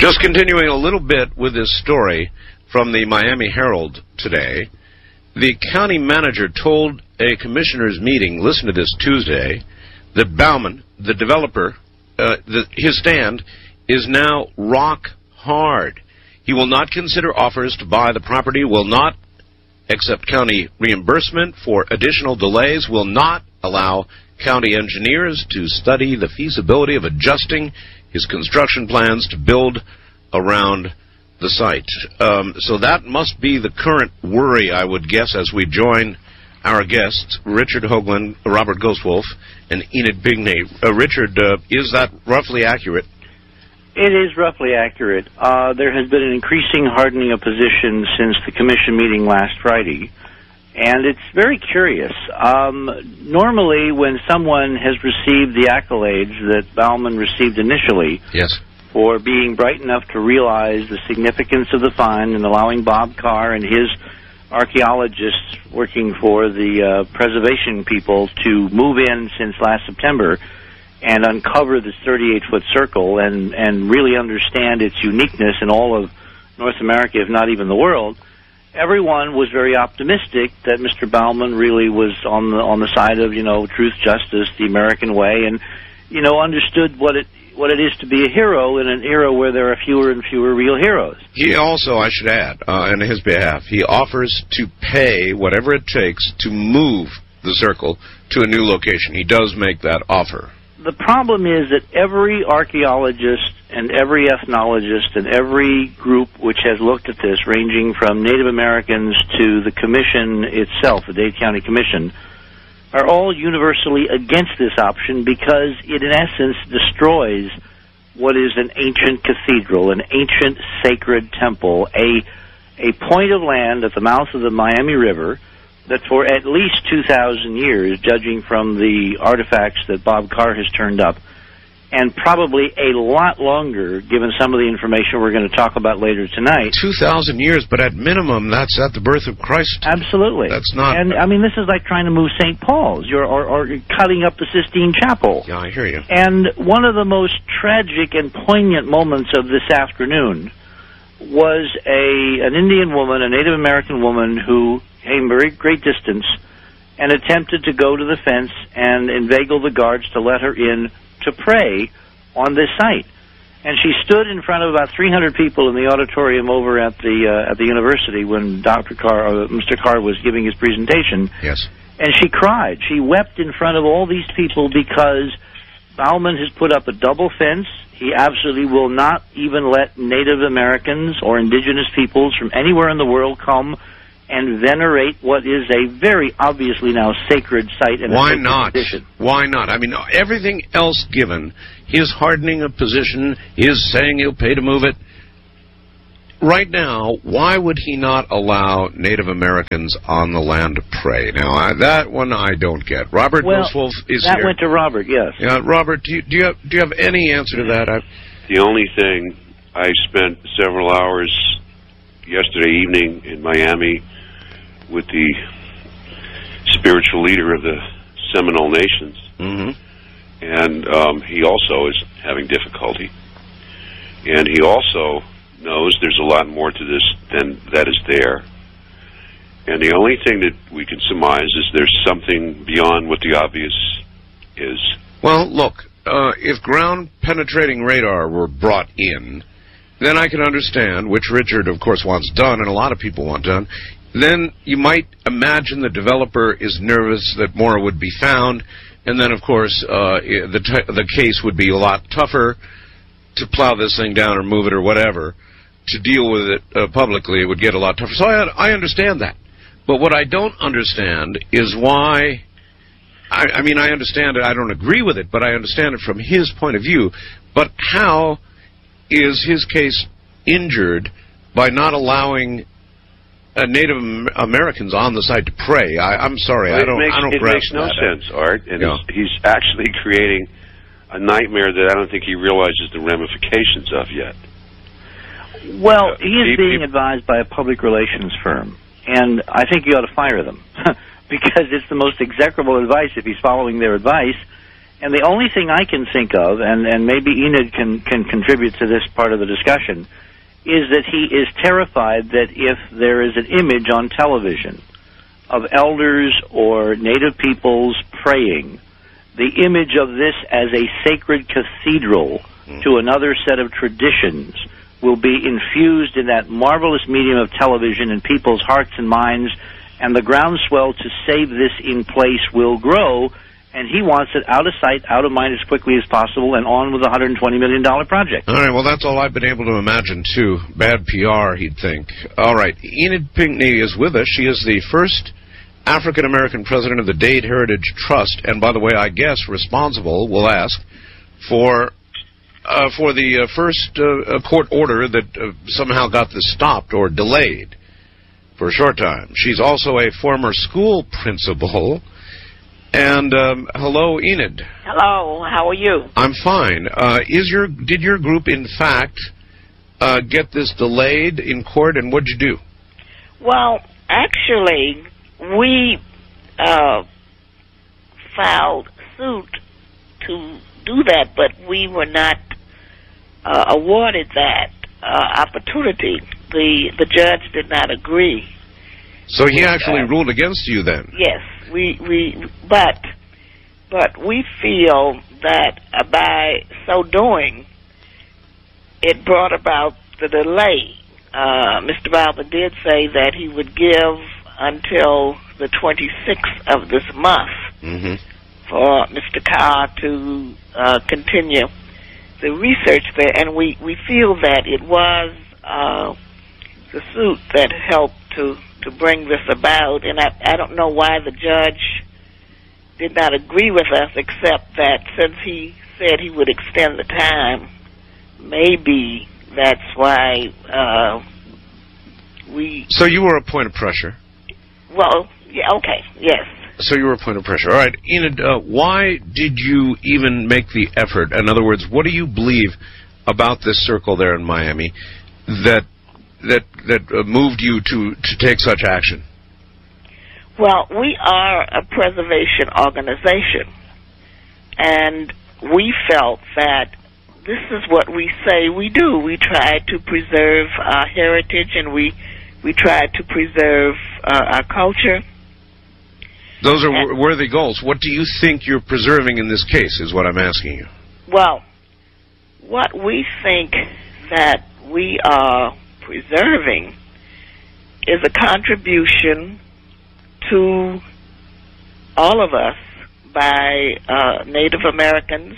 Just continuing a little bit with this story from the Miami Herald today, the county manager told a commissioners' meeting, listen to this, Tuesday, that Baumann, the developer, his stand is now rock hard. He will not consider offers to buy the property, will not accept county reimbursement for additional delays, will not allow county engineers to study the feasibility of adjusting his construction plans to build around the site. So that must be the current worry, I would guess, as we join our guests, Richard Hoagland, Robert Ghostwolf, and Enid Bigney. Richard, is that roughly accurate? It is roughly accurate. There has been an increasing hardening of position since the commission meeting last Friday, and it's very curious. Normally, when someone has received the accolades that Baumann received initially, yes, for being bright enough to realize the significance of the find and allowing Bob Carr and his archaeologists working for the preservation people to move in since last September and uncover this 38-foot circle and really understand its uniqueness in all of North America, if not even the world, everyone was very optimistic that Mr. Baumann really was on the side of, truth, justice, the American way, and, understood what it is to be a hero in an era where there are fewer and fewer real heroes. He also, I should add, on his behalf, he offers to pay whatever it takes to move the circle to a new location. He does make that offer. The problem is that every archaeologist and every ethnologist and every group which has looked at this, ranging from Native Americans to the commission itself, the Dade County Commission, are all universally against this option because it, in essence, destroys what is an ancient cathedral, an ancient sacred temple, a point of land at the mouth of the Miami River that for at least 2,000 years, judging from the artifacts that Bob Carr has turned up, and probably a lot longer, given some of the information we're going to talk about later tonight. 2,000 years, but at minimum, that's at the birth of Christ. Absolutely. That's not... And, this is like trying to move St. Paul's, or cutting up the Sistine Chapel. Yeah, I hear you. And one of the most tragic and poignant moments of this afternoon was an Indian woman, a Native American woman, who came very great distance and attempted to go to the fence and inveigle the guards to let her in to pray on this site. And she stood in front of about 300 people in the auditorium over at the university when Dr. Carr, or Mr. Carr, was giving his presentation. Yes. And she cried. She wept in front of all these people because Baumann has put up a double fence. He absolutely will not even let Native Americans or indigenous peoples from anywhere in the world come and venerate what is a very obviously now sacred site. And why not? Tradition. Why not? Everything else given, his hardening of position, his saying he'll pay to move it. Right now, why would he not allow Native Americans on the land to pray? Now, that one I don't get. Robert Ghostwolf is that here. Went to Robert, yes. Yeah, Robert, do you have any answer to that? The only thing, I spent several hours yesterday evening in Miami with the spiritual leader of the Seminole Nations, and he also is having difficulty. And he also knows there's a lot more to this than that is there. And the only thing that we can surmise is there's something beyond what the obvious is. Well, look, if ground-penetrating radar were brought in, then I can understand, which Richard, of course, wants done, and a lot of people want done. Then you might imagine the developer is nervous that more would be found, and then, of course, the case would be a lot tougher to plow this thing down or move it or whatever. To deal with it publicly, it would get a lot tougher. So I understand that. But what I don't understand is why... I understand it. I don't agree with it, but I understand it from his point of view. But how is his case injured by not allowing Native Americans on the site to pray? I'm sorry, I don't grasp that. It makes no sense, Art, and he's actually creating a nightmare that I don't think he realizes the ramifications of yet. Well, he is being advised by a public relations firm, and I think you ought to fire them because it's the most execrable advice if he's following their advice. And the only thing I can think of, and maybe Enid can contribute to this part of the discussion, is that he is terrified that if there is an image on television of elders or native peoples praying, the image of this as a sacred cathedral to another set of traditions will be infused in that marvelous medium of television in people's hearts and minds, and the groundswell to save this in place will grow, and he wants it out of sight, out of mind as quickly as possible, and on with the $120 million project. All right, well, that's all I've been able to imagine, too. Bad PR, he'd think. All right, Enid Pinckney is with us. She is the first African-American president of the Dade Heritage Trust, and by the way, I guess responsible, we'll ask, for the first court order that somehow got this stopped or delayed for a short time. She's also a former school principal. And hello, Enid. Hello, how are you? I'm fine. Did your group, in fact, get this delayed in court, and what'd you do? Well, actually, we filed suit to do that, but we were not awarded that opportunity. The judge did not agree. So he actually ruled against you then? Yes. But we feel that by so doing, it brought about the delay. Mr. Bauman did say that he would give until the 26th of this month for Mr. Carr to continue the research there, and we feel that it was the suit that helped to bring this about, and I don't know why the judge did not agree with us, except that since he said he would extend the time, maybe that's why we... So you were a point of pressure? Well, yeah, okay, yes. So you were a point of pressure. All right, Enid, why did you even make the effort? In other words, what do you believe about this circle there in Miami that moved you to take such action? Well, we are a preservation organization, and we felt that this is what we say we do. We try to preserve our heritage, and we try to preserve our culture. Those are worthy goals. What do you think you're preserving in this case, is what I'm asking you. Well, what we think that we are preserving is a contribution to all of us by Native Americans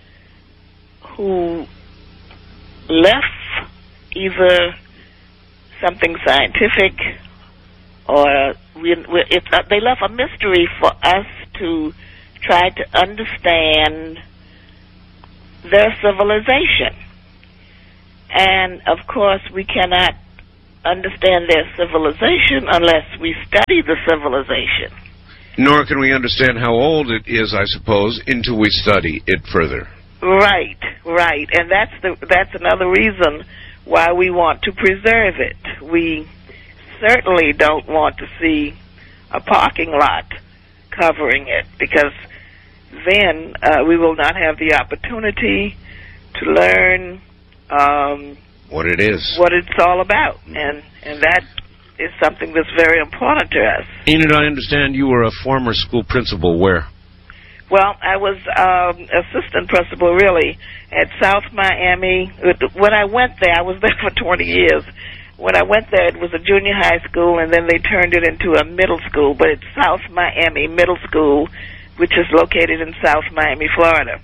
who left either something scientific or they left a mystery for us to try to understand their civilization. And, of course, we cannot understand their civilization unless we study the civilization. Nor can we understand how old it is, I suppose, until we study it further. Right. And that's another reason why we want to preserve it. We certainly don't want to see a parking lot covering it, because then we will not have the opportunity to learn what it is, what it's all about, and that is something that's very important to us. Enid, I understand you were a former school principal. Where? Well, I was assistant principal, really, at South Miami. When I went there, I was there for 20 years. When I went there, it was a junior high school, and then they turned it into a middle school, but it's South Miami Middle School, which is located in South Miami, Florida.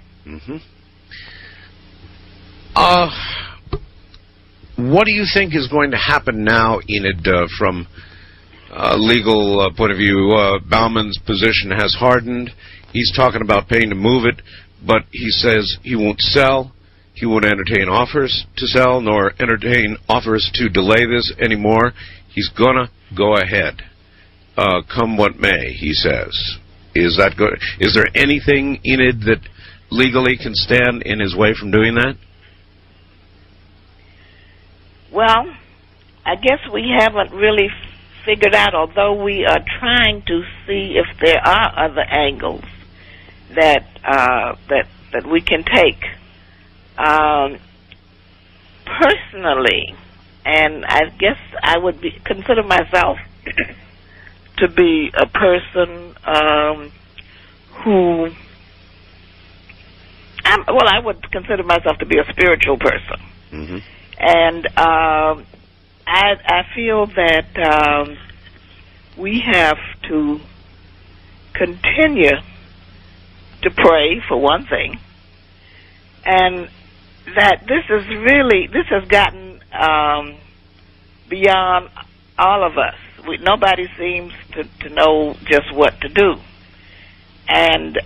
What do you think is going to happen now, Enid, from a legal point of view? Bauman's position has hardened. He's talking about paying to move it, but he says he won't sell. He won't entertain offers to sell, nor entertain offers to delay this anymore. He's going to go ahead, come what may, he says. Is that good? Is there anything, Enid, that legally can stand in his way from doing that? Well, I guess we haven't really figured out, although we are trying to see if there are other angles. that we can take. Personally, and I guess I would consider myself to be a person who, I would consider myself to be a spiritual person. Mm-hmm. And I feel that we have to continue to pray, for one thing, and that this has gotten beyond all of us. Nobody seems to know just what to do. And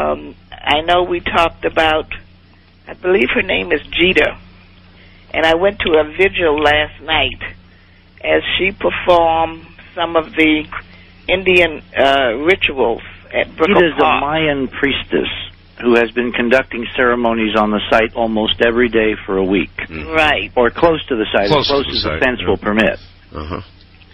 I know we talked about, I believe her name is Jeter, and I went to a vigil last night as she performed some of the Indian rituals at Brooklyn Park. Jeter's a Mayan priestess who has been conducting ceremonies on the site almost every day for a week. Mm-hmm. Right. Or close to the site, Close as close to the as site, the fence will permit. Uh-huh.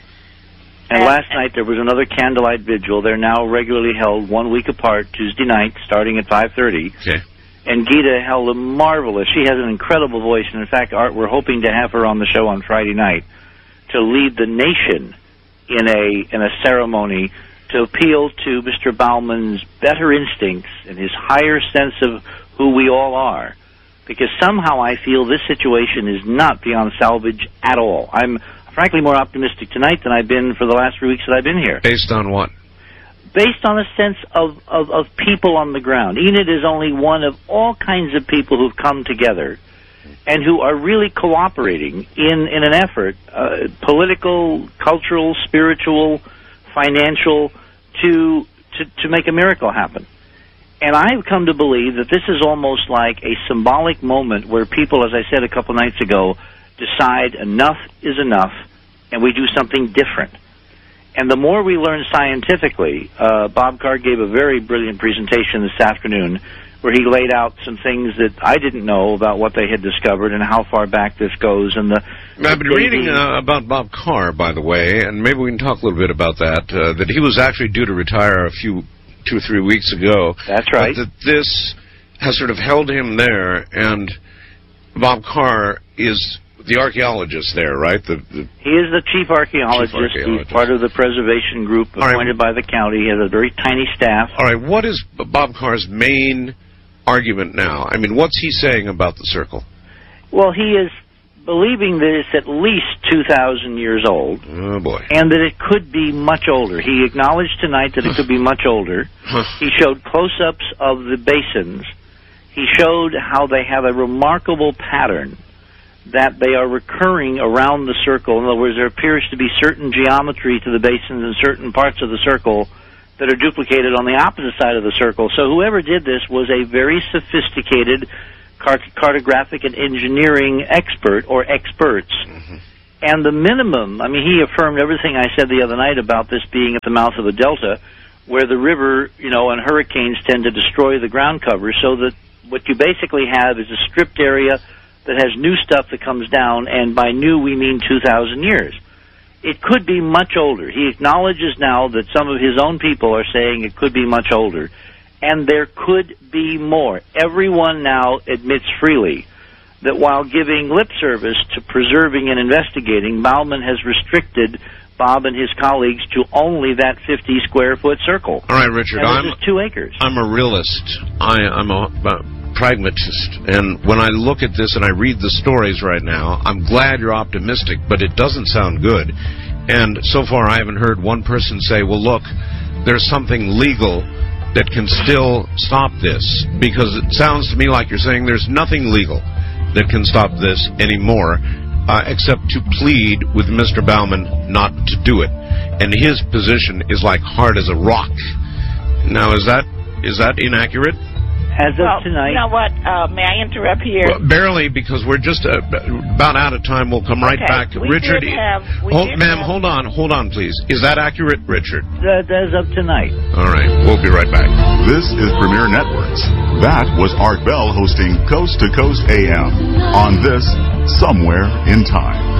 And last night there was another candlelight vigil. They're now regularly held 1 week apart, Tuesday night, starting at 5:30. Okay. And Gita held a marvelous, she has an incredible voice, and in fact, Art, we're hoping to have her on the show on Friday night to lead the nation in a ceremony to appeal to Mr. Bauman's better instincts and his higher sense of who we all are. Because somehow I feel this situation is not beyond salvage at all. I'm frankly more optimistic tonight than I've been for the last 3 weeks that I've been here. Based on what? Based on a sense of people on the ground. Enid is only one of all kinds of people who've come together and who are really cooperating in an effort, political, cultural, spiritual, financial, to make a miracle happen. And I've come to believe that this is almost like a symbolic moment where people, as I said a couple nights ago, decide enough is enough and we do something different. And the more we learn scientifically, Bob Carr gave a very brilliant presentation this afternoon where he laid out some things that I didn't know about what they had discovered and how far back this goes. And I've been reading about Bob Carr, by the way, and maybe we can talk a little bit about that, that he was actually due to retire 2 or 3 weeks ago. That's right. But that this has sort of held him there, and Bob Carr is the archaeologist there, right? He is the chief archaeologist. He's part of the preservation group appointed by the county. He has a very tiny staff. All right, what is Bob Carr's main argument now? I mean, what's he saying about the circle? Well, he is believing that it's at least 2,000 years old. Oh, boy. And that it could be much older. He acknowledged tonight that it could be much older. He showed close-ups of the basins. He showed how they have a remarkable pattern, that they are recurring around the circle. In other words, there appears to be certain geometry to the basins in certain parts of the circle that are duplicated on the opposite side of the circle. So whoever did this was a very sophisticated cartographic and engineering expert or experts. Mm-hmm. And the minimum, I mean, he affirmed everything I said the other night about this being at the mouth of a delta where the river, and hurricanes tend to destroy the ground cover, so that what you basically have is a stripped area that has new stuff that comes down, and by new we mean 2,000 years. It could be much older. He acknowledges now that some of his own people are saying it could be much older, and there could be more. Everyone now admits freely that while giving lip service to preserving and investigating, Bauman has restricted Bob and his colleagues to only that 50-square-foot circle. All right, Richard, and this is 2 acres. I'm a realist. I'm a pragmatist, and when I look at this and I read the stories right now, I'm glad you're optimistic, but it doesn't sound good. And so far I haven't heard one person say, well, look, there's something legal that can still stop this, because it sounds to me like you're saying there's nothing legal that can stop this anymore, except to plead with Mr. Bauman not to do it. And his position is like hard as a rock. Now, is that inaccurate? As of tonight. You know what? May I interrupt here? Well, barely, because we're just about out of time. We'll come right back. Richard, ma'am, hold on, please. Is that accurate, Richard? That is up tonight. All right, we'll be right back. This is Premier Networks. That was Art Bell hosting Coast to Coast AM on this Somewhere in Time.